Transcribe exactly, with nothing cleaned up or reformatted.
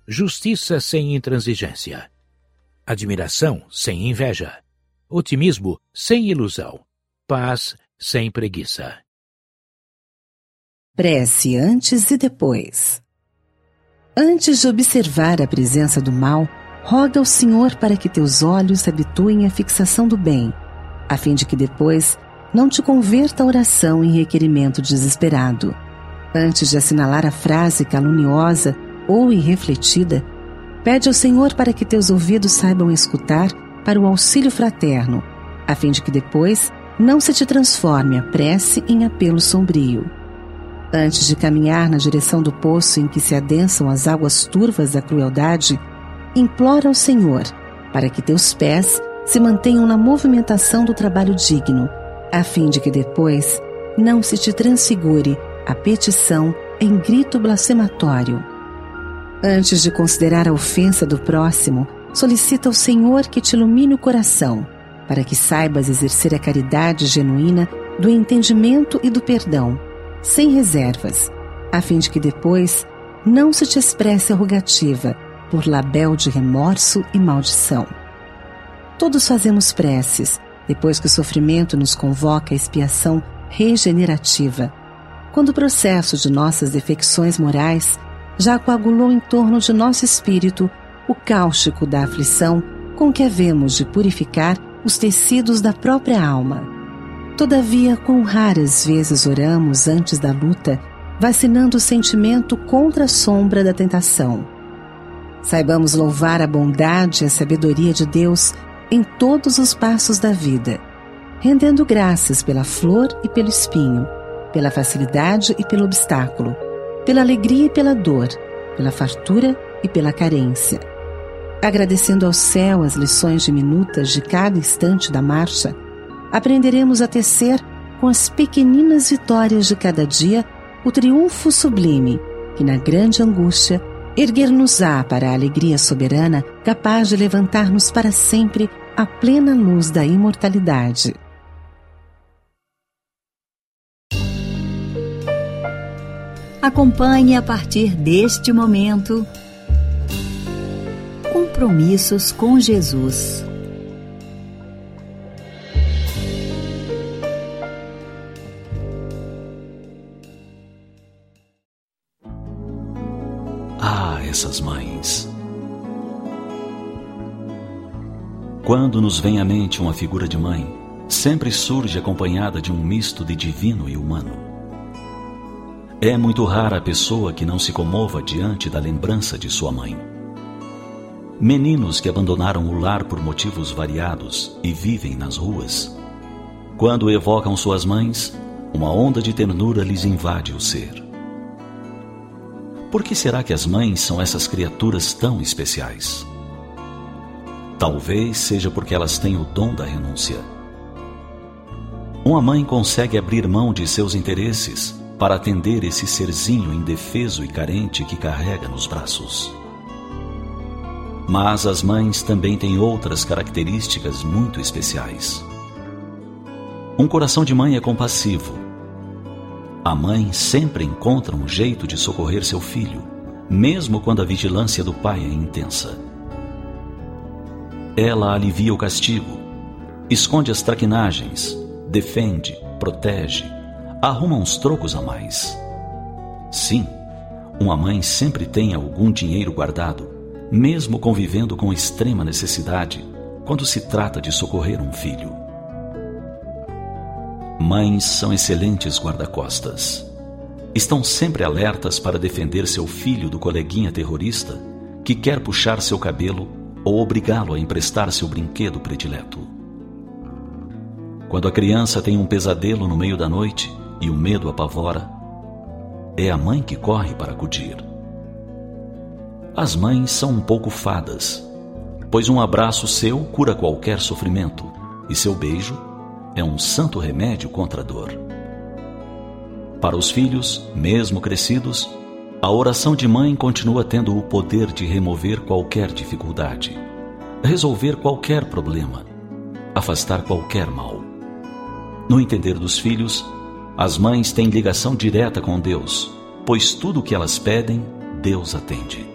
justiça sem intransigência, admiração sem inveja, otimismo sem ilusão, paz sem preguiça. Prece antes e depois. Antes de observar a presença do mal, roga ao Senhor para que teus olhos se habituem à fixação do bem, a fim de que depois não te converta a oração em requerimento desesperado. Antes de assinalar a frase caluniosa ou irrefletida, pede ao Senhor para que teus ouvidos saibam escutar para o auxílio fraterno, a fim de que depois não se te transforme a prece em apelo sombrio. Antes de caminhar na direção do poço em que se adensam as águas turvas da crueldade, implora ao Senhor para que teus pés se mantenham na movimentação do trabalho digno, a fim de que depois não se te transfigure a petição em grito blasfematório. Antes de considerar a ofensa do próximo, solicita ao Senhor que te ilumine o coração, para que saibas exercer a caridade genuína do entendimento e do perdão, sem reservas, a fim de que depois não se te expresse a rogativa por labéu de remorso e maldição. Todos fazemos preces, depois que o sofrimento nos convoca à expiação regenerativa, quando o processo de nossas defecções morais já coagulou em torno de nosso espírito o cáustico da aflição com que havemos de purificar os tecidos da própria alma. Todavia, quão raras vezes oramos antes da luta, vacinando o sentimento contra a sombra da tentação. Saibamos louvar a bondade e a sabedoria de Deus em todos os passos da vida, rendendo graças pela flor e pelo espinho, pela facilidade e pelo obstáculo, pela alegria e pela dor, pela fartura e pela carência. Agradecendo ao céu as lições diminutas de cada instante da marcha, aprenderemos a tecer com as pequeninas vitórias de cada dia o triunfo sublime que na grande angústia erguer-nos-á para a alegria soberana capaz de levantar-nos para sempre à plena luz da imortalidade. Acompanhe a partir deste momento Compromissos com Jesus. Ah, essas mães! Quando nos vem à mente uma figura de mãe, sempre surge acompanhada de um misto de divino e humano. É muito rara a pessoa que não se comova diante da lembrança de sua mãe. Meninos que abandonaram o lar por motivos variados e vivem nas ruas. Quando evocam suas mães, uma onda de ternura lhes invade o ser. Por que será que as mães são essas criaturas tão especiais? Talvez seja porque elas têm o dom da renúncia. Uma mãe consegue abrir mão de seus interesses para atender esse serzinho indefeso e carente que carrega nos braços. Mas as mães também têm outras características muito especiais. Um coração de mãe é compassivo. A mãe sempre encontra um jeito de socorrer seu filho, mesmo quando a vigilância do pai é intensa. Ela alivia o castigo, esconde as traquinagens, defende, protege, arruma uns trocos a mais. Sim, uma mãe sempre tem algum dinheiro guardado, mesmo convivendo com extrema necessidade, quando se trata de socorrer um filho. Mães são excelentes guarda-costas. Estão sempre alertas para defender seu filho do coleguinha terrorista que quer puxar seu cabelo ou obrigá-lo a emprestar seu brinquedo predileto. Quando a criança tem um pesadelo no meio da noite e o medo apavora, é a mãe que corre para acudir. As mães são um pouco fadas, pois um abraço seu cura qualquer sofrimento e seu beijo é um santo remédio contra a dor. Para os filhos, mesmo crescidos, a oração de mãe continua tendo o poder de remover qualquer dificuldade, resolver qualquer problema, afastar qualquer mal. No entender dos filhos, as mães têm ligação direta com Deus, pois tudo o que elas pedem, Deus atende.